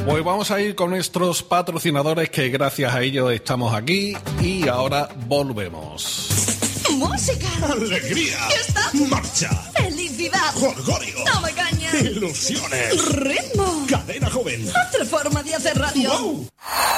Pues vamos a ir con nuestros patrocinadores, que gracias a ellos estamos aquí, y ahora volvemos. ¡Música! ¡Alegría! ¡Fiesta! ¡Marcha! ¡Felicidad! ¡Jolgorio! ¡Toma caña! ¡Ilusiones! ¡Ritmo! ¡Cadena Joven! ¡Otra forma de hacer radio! ¡Wow!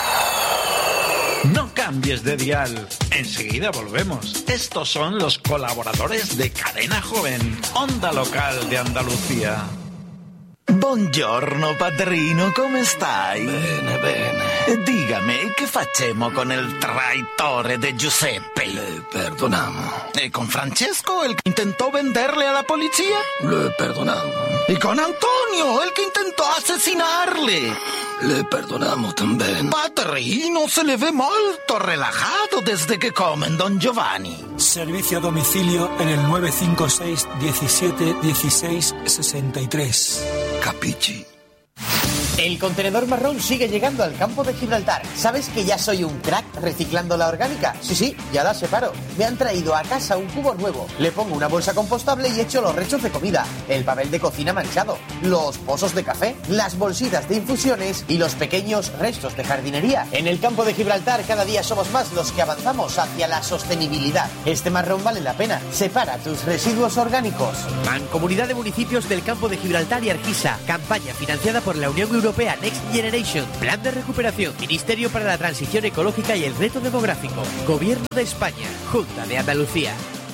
No cambies de dial. Enseguida volvemos. Estos son los colaboradores de Cadena Joven, Onda Local de Andalucía. Buongiorno padrino, come stai? Bene, bene. Dígame, che facciamo con il traitore de Giuseppe? Le perdonamos. ¿Y con Francesco, el que intentó venderle a la policía? Le perdonamos. ¿Y con Antonio, el que intentó asesinarle? Le perdonamos también. Padrino, se le ve molto relajado desde que comen Don Giovanni. Servicio a domicilio en el 956 17 16 63. Capichi. El contenedor marrón sigue llegando al campo de Gibraltar. ¿Sabes que ya soy un crack reciclando la orgánica? Sí, ya la separo. Me han traído a casa un cubo nuevo. Le pongo una bolsa compostable y echo los restos de comida, el papel de cocina manchado, los pozos de café, las bolsitas de infusiones y los pequeños restos de jardinería. En el campo de Gibraltar cada día somos más los que avanzamos hacia la sostenibilidad. Este marrón vale la pena. Separa tus residuos orgánicos. Mancomunidad de Municipios del Campo de Gibraltar y Argisa. Campaña financiada por la Unión Europea Next Generation, Plan de Recuperación, Ministerio para la Transición Ecológica y el Reto Demográfico, Gobierno de España, Junta de Andalucía.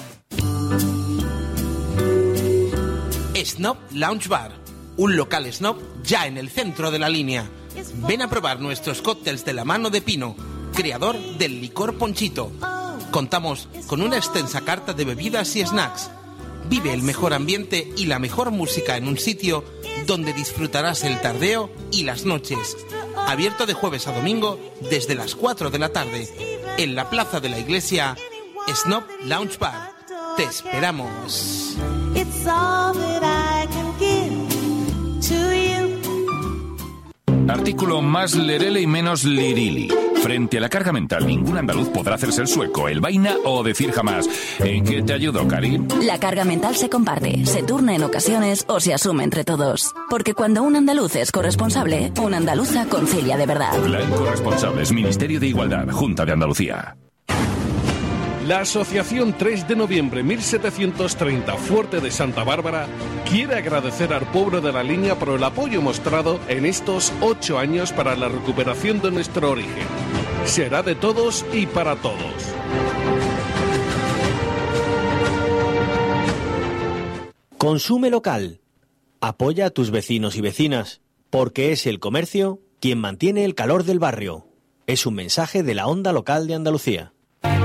Snob Lounge Bar, un local snob ya en el centro de la línea. Ven a probar nuestros cócteles de la mano de Pino, creador del licor Ponchito. Contamos con una extensa carta de bebidas y snacks. Vive el mejor ambiente y la mejor música en un sitio donde disfrutarás el tardeo y las noches. Abierto de jueves a domingo desde las 4 de la tarde. En la plaza de la iglesia, Snob Lounge Bar. Te esperamos. Artículo más lerele y menos lirili. Frente a la carga mental, ningún andaluz podrá hacerse el sueco, el vaina o decir jamás. ¿En qué te ayudo, Karim? La carga mental se comparte, se turna en ocasiones o se asume entre todos. Porque cuando un andaluz es corresponsable, una andaluza concilia de verdad. Plan Corresponsables, Ministerio de Igualdad, Junta de Andalucía. La Asociación 3 de Noviembre 1730 Fuerte de Santa Bárbara quiere agradecer al pueblo de la línea por el apoyo mostrado en estos 8 años para la recuperación de nuestro origen. Será de todos y para todos. Consume local. Apoya a tus vecinos y vecinas, porque es el comercio quien mantiene el calor del barrio. Es un mensaje de la Onda Local de Andalucía.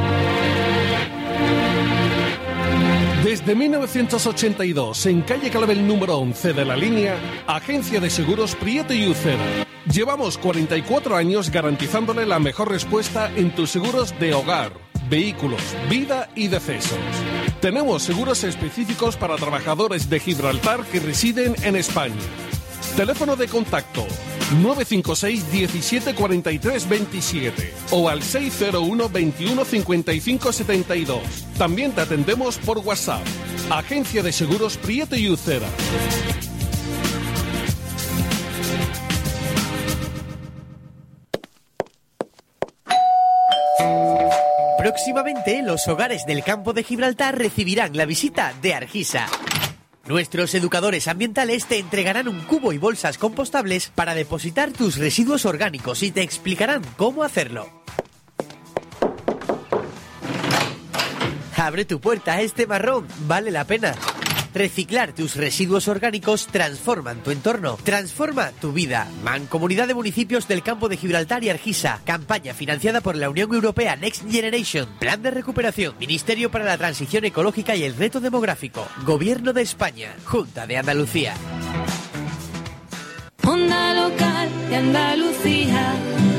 Desde 1982, en calle Clavel número 11 de la línea, Agencia de Seguros Prieto y Uceda. Llevamos 44 años garantizándole la mejor respuesta en tus seguros de hogar, vehículos, vida y decesos. Tenemos seguros específicos para trabajadores de Gibraltar que residen en España. Teléfono de contacto 956 17 43 27 o al 601 21 55 72. También te atendemos por WhatsApp. Agencia de Seguros Prieto y Uceda. Próximamente, los hogares del campo de Gibraltar recibirán la visita de Argisa. Nuestros educadores ambientales te entregarán un cubo y bolsas compostables para depositar tus residuos orgánicos y te explicarán cómo hacerlo. Abre tu puerta a este marrón, vale la pena. Reciclar tus residuos orgánicos transforman tu entorno, transforma tu vida. Mancomunidad de Municipios del Campo de Gibraltar y Argisa. Campaña financiada por la Unión Europea Next Generation. Plan de Recuperación. Ministerio para la Transición Ecológica y el Reto Demográfico. Gobierno de España. Junta de Andalucía. Onda Local de Andalucía.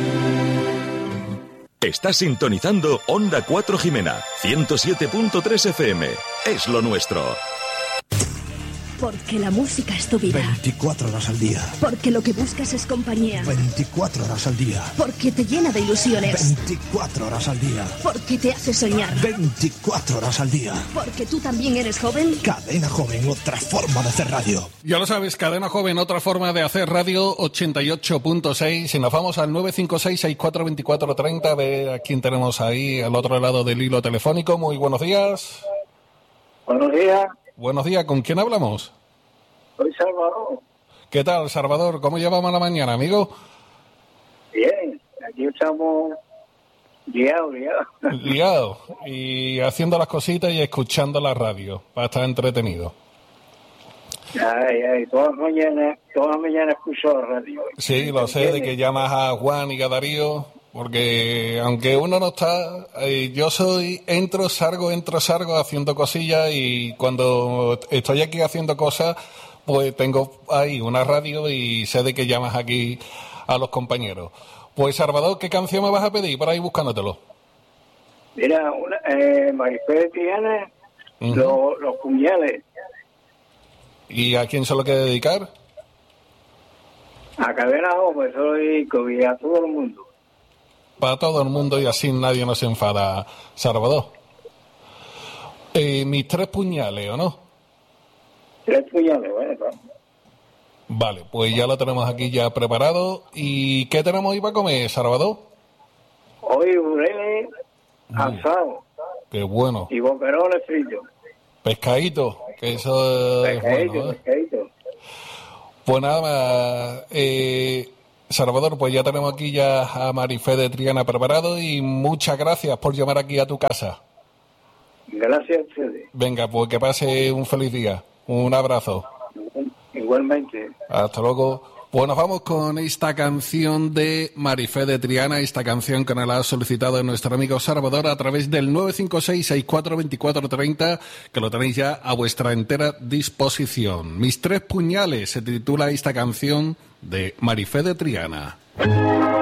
Estás sintonizando Onda 4 Jimena, 107.3 FM. Es lo nuestro. Porque la música es tu vida. 24 horas al día. Porque lo que buscas es compañía. 24 horas al día. Porque te llena de ilusiones. 24 horas al día. Porque te hace soñar. 24 horas al día. Porque tú también eres joven. Cadena Joven, otra forma de hacer radio. Ya lo sabes, Cadena Joven, otra forma de hacer radio, 88.6. Y nos vamos al 956-642430, a ver a quién tenemos ahí al otro lado del hilo telefónico. Muy buenos días. Buenos días. Buenos días, ¿con quién hablamos? Soy Salvador. ¿Qué tal, Salvador? ¿Cómo llevamos la mañana, amigo? Bien, aquí estamos liados. Liado. Y haciendo las cositas y escuchando la radio, para estar entretenido. Ay, todas las mañanas escucho la radio. Sí, lo sé, de que llamas a Juan y a Darío, porque aunque uno no está, yo entro, salgo haciendo cosillas, y cuando estoy aquí haciendo cosas, pues tengo ahí una radio y sé de que llamas aquí a los compañeros. Pues, Salvador, ¿qué canción me vas a pedir por ahí buscándotelo? Mira, Marifé de Triana, los puñales. ¿Y a quién se lo quiere dedicar? A Cadena Joven, y a todo el mundo. Para todo el mundo, y así nadie nos enfada, Salvador. Mis 3 puñales, ¿o no? 3 puñales, bueno. Vale, pues ya lo tenemos aquí ya preparado. ¿Y qué tenemos hoy para comer, Salvador? Hoy burrete asado. Qué bueno. Y boquerones fritos. Pescadito, que eso es bueno, ¿eh? Pescadito. Pues nada más, Salvador, pues ya tenemos aquí ya a Marifé de Triana preparado, y muchas gracias por llamar aquí a tu casa. Gracias a ustedes. Venga, pues que pase un feliz día. Un abrazo. Igualmente. Hasta luego. Pues nos vamos con esta canción de Marifé de Triana, esta canción que nos la ha solicitado nuestro amigo Salvador a través del 956-642430, que lo tenéis ya a vuestra entera disposición. Mis 3 puñales se titula esta canción de Marifé de Triana.